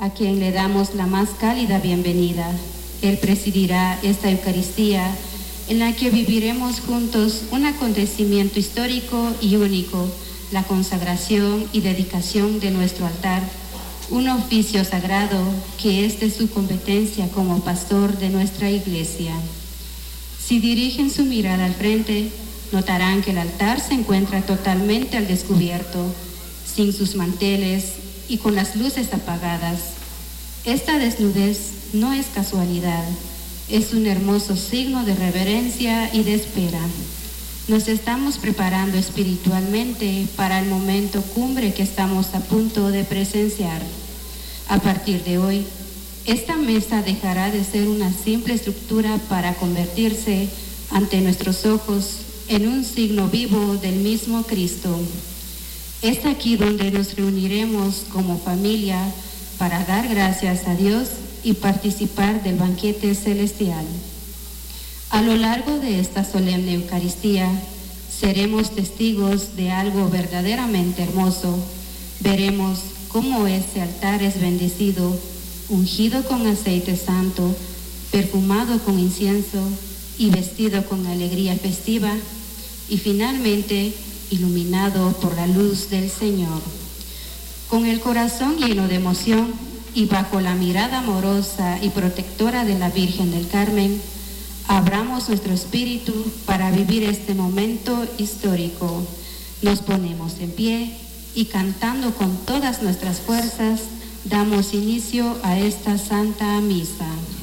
a quien le damos la más cálida bienvenida. Él presidirá esta Eucaristía en la que viviremos juntos un acontecimiento histórico y único, la consagración y dedicación de nuestro altar, un oficio sagrado que es de su competencia como pastor de nuestra Iglesia. Si dirigen su mirada al frente, notarán que el altar se encuentra totalmente al descubierto, sin sus manteles y con las luces apagadas. Esta desnudez no es casualidad, es un hermoso signo de reverencia y de espera. Nos estamos preparando espiritualmente para el momento cumbre que estamos a punto de presenciar. A partir de hoy, esta mesa dejará de ser una simple estructura para convertirse ante nuestros ojos en un signo vivo del mismo Cristo. Es aquí donde nos reuniremos como familia para dar gracias a Dios y participar del banquete celestial. A lo largo de esta solemne Eucaristía, seremos testigos de algo verdaderamente hermoso. Veremos cómo ese altar es bendecido, ungido con aceite santo, perfumado con incienso y vestido con alegría festiva, y finalmente iluminado por la luz del Señor. Con el corazón lleno de emoción y bajo la mirada amorosa y protectora de la Virgen del Carmen, abramos nuestro espíritu para vivir este momento histórico. Nos ponemos en pie y cantando con todas nuestras fuerzas, damos inicio a esta Santa Misa.